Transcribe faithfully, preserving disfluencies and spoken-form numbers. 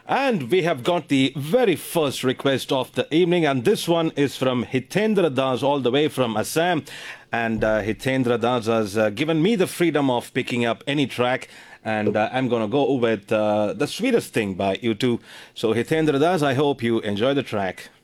And we have got the very first request of the evening, and this one is from Hitendra Das, all the way from Assam. And uh, Hitendra Das has uh, given me the freedom of picking up any track, and uh, I'm going to go with uh, The Sweetest Thing by U two. So, Hitendra Das, I hope you enjoy the track.